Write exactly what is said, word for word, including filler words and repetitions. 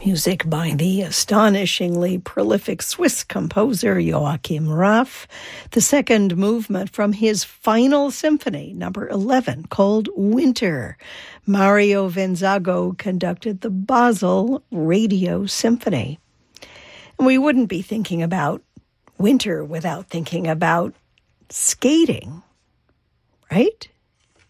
Music by the astonishingly prolific Swiss composer Joachim Raff, the second movement from his final symphony, number eleven, called Winter. Mario Venzago conducted the Basel Radio Symphony. And we wouldn't be thinking about winter without thinking about skating, right?